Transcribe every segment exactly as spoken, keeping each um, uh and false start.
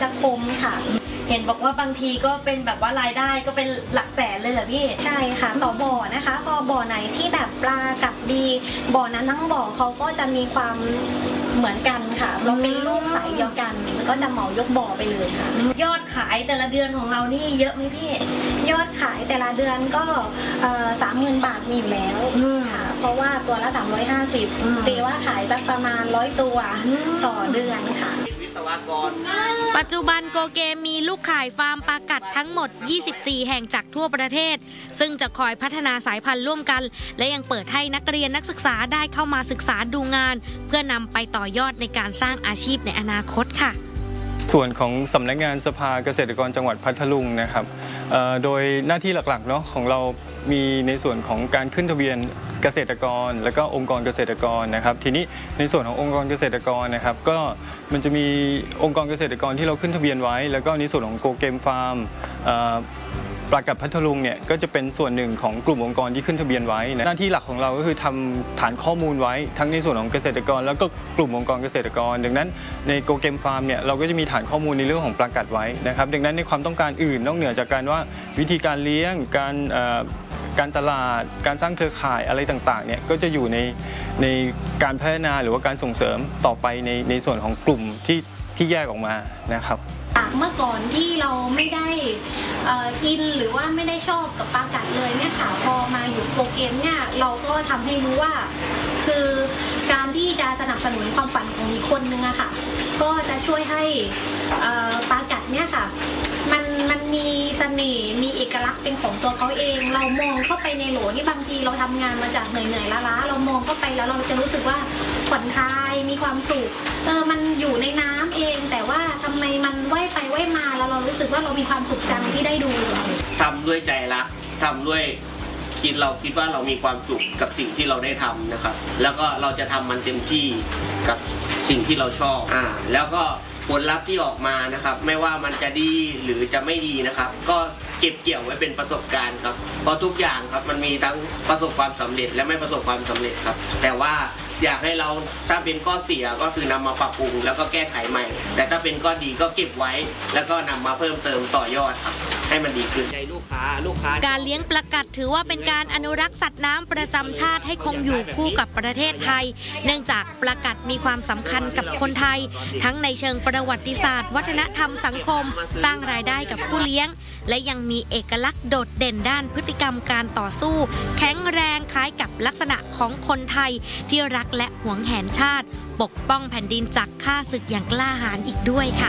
จะคมค่ะเห็นบอกว่าบางทีก็เป็นแบบว่ารายได้ก็เป็นหลักแสนเลยเหรอพี่ใช่ค่ะต่อบ่อนะคะพอบ่อไหนที่แบบปลากัดดีบ่อนั้นทั้งบ่อเขาก็จะมีความเหมือนกันค่ะเราเป็นลูกสายเดียวกันก็จะเหมายกบ่อไปเลยค่ะยอดขายแต่ละเดือนของเรานี่เยอะไหมพี่ยอดขายแต่ละเดือนก็สามหมื่นบาทมีอยู่แล้วค่ะเพราะว่าตัวละสามร้อยห้าสิบตีว่าขายสักประมาณร้อยตัวต่อเดือนค่ะปัจจุบันโกเกมมีลูกข่ายฟาร์มปลากัดทั้งหมดยี่สิบสี่แห่งจากทั่วประเทศซึ่งจะคอยพัฒนาสายพันธุ์ร่วมกันและยังเปิดให้นักเรียนนักศึกษาได้เข้ามาศึกษาดูงานเพื่อนำไปต่อยอดในการสร้างอาชีพในอนาคตค่ะส่วนของสำนักงานสภาเกษตรกรจังหวัดพัทลุงนะครับโดยหน้าที่หลักๆเนาะของเรามีในส่วนของการขึ้นทะเบียนเกษตรกรและก็องค์กรเกษตรกรนะครับทีนี้ในส่วนขององค์กรเกษตรกรนะครับก็มันจะมีองค์กรเกษตรกรที่เราขึ้นทะเบียนไว้แล้วก็ในส่วนของโกเกมฟาร์มปลากัดพัทลุงเนี่ยก็จะเป็นส่วนหนึ่งของกลุ่มองค์กรที่ขึ้นทะเบียนไว้นะหน้าที่หลักของเราก็คือทำฐานข้อมูลไว้ทั้งในส่วนของเกษตรกรแล้วก็กลุ่มองค์กรเกษตรกรดังนั้นในโกเกมฟาร์มเนี่ยเราก็จะมีฐานข้อมูลในเรื่องของปลากัดไว้นะครับดังนั้นในความต้องการอื่นนอกเหนือจากการว่าวิธีการเลี้ยงการการตลาดการสร้างเครือข่ายอะไรต่างๆเนี่ยก็จะอยู่ในในการพัฒนาหรือว่าการส่งเสริมต่อไปในในส่วนของกลุ่มที่ที่แยกออกมานะครับเมื่อก่อนที่เราไม่ได้อินหรือว่าไม่ได้ชอบกับปลากัดเลยเนี่ยค่ะพอมาอยู่โปรเกมเนี่ยเราก็ทำให้รู้ว่าคือการที่จะสนับสนุนความฝันของอีกคนนึงอะค่ะก็จะช่วยให้ปลากัดเนี่ยค่ะมันมันมีเสน่ห์มีเอกลักษณ์เป็นของตัวเขาเองเรามองเข้าไปในโหลที่บางทีเราทำงานมาจากเหนื่อยๆล้าๆเรามองเข้าไปแล้วเราจะรู้สึกว่าผ่อนคลายมีความสุขเออมันอยู่ในน้ำเองแต่ว่าทำไมมันว่ายไปว่ายมาแล้วเรารู้สึกว่าเรามีความสุขจังที่ได้ดูทำด้วยใจรักทำด้วยคิดเราคิดว่าเรามีความสุขกับสิ่งที่เราได้ทำนะครับแล้วก็เราจะทำมันเต็มที่กับสิ่งที่เราชอบอ่าแล้วก็ผลลัพธ์ที่ออกมานะครับไม่ว่ามันจะดีหรือจะไม่ดีนะครับก็เก็บเกี่ยวไว้เป็นประสบการณ์ครับเพราะทุกอย่างครับมันมีทั้งประสบความสำเร็จและไม่ประสบความสำเร็จครับแต่ว่าอยากให้เราถ้าเป็นข้อเสียก็คือนำมาปรับปรุงแล้วก็แก้ไขใหม่แต่ถ้าเป็นข้อดีก็เก็บไว้แล้วก็นำมาเพิ่มเติมต่อยอดครับให้มันดีขึ้นใจลูกค้าลูกค้าการเลี้ยงปลากัดถือว่าเป็นการอนุรักษ์สัตว์น้ำประจำชาติให้คงอยู่คู่กับประเทศไทยเนื่องจากปลากัดมีความสำคัญกับคนไทยทั้งในเชิงประวัติศาสตร์วัฒนธรรมสังคมสร้างรายได้กับผู้เลี้ยงและยังมีเอกลักษณ์โดดเด่นด้านพฤติกรรมการต่อสู้แข็งแรงคล้ายกับลักษณะของคนไทยที่รักและหวงแหนชาติปกป้องแผ่นดินจากข้าศึกอย่างกล้าหาญอีกด้วยค่ะ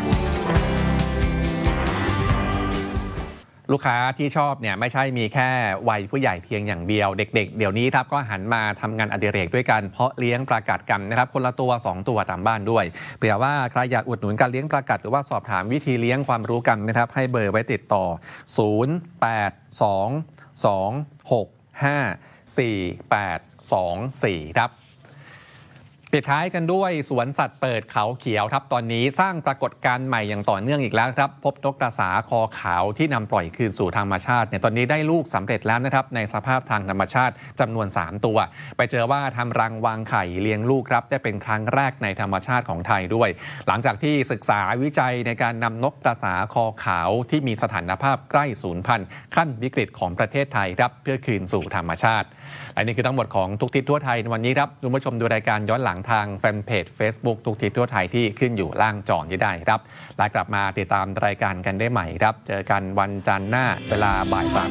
ลูกค้าที่ชอบเนี่ยไม่ใช่มีแค่วัยผู้ใหญ่เพียงอย่างเดียวเด็กๆเดี๋ยวนี้ครับก็หันมาทำงานอดิเรกด้วยกันเพาะเลี้ยงปลากัดกันนะครับคนละตัวสองตัวตามบ้านด้วยเผื่อว่าใครอยากอุดหนุนการเลี้ยงปลากัดหรือว่าสอบถามวิธีเลี้ยงความรู้กันนะครับให้เบอร์ไว้ติดต่อศูนย์ แปด สอง สอง หก ห้า สี่ แปด สอง สี่ครับปิดท้ายกันด้วยสวนสัตว์เปิดเขาเขียวครับตอนนี้สร้างปรากฏการณ์ใหม่อย่างต่อเนื่องอีกแล้วครับพบนกกระสาคอขาวที่นำปล่อยคืนสู่ธรรมชาติเนี่ยตอนนี้ได้ลูกสำเร็จแล้วนะครับในสภาพทางธรรมชาติจำนวนสามตัวไปเจอว่าทำรังวางไข่เลี้ยงลูกครับได้เป็นครั้งแรกในธรรมชาติของไทยด้วยหลังจากที่ศึกษาวิจัยในการนำนกกระสาคอขาวที่มีสถานภาพใกล้สูญพันธุ์ขั้นวิกฤตของประเทศไทยครับเพื่อคืนสู่ธรรมชาติและนี่คือทั้งหมดของทุกทิศทั่วไทยในวันนี้ครับคุณผู้ชมดูรายการย้อนหลังทางแฟนเพจ Facebook ทุกทิศทั่วไทยที่ขึ้นอยู่ล่างจอนี้ได้ครับและกลับมาติดตามรายการกันได้ใหม่ครับเจอกันวันจันทร์หน้าเวลาบ่ายสาม